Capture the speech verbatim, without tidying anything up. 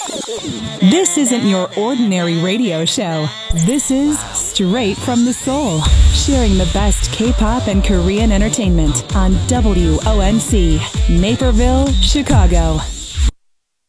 This isn't your ordinary radio show. This is Straight from the Soul, sharing the best K-pop and Korean entertainment on W O N C, Naperville, Chicago.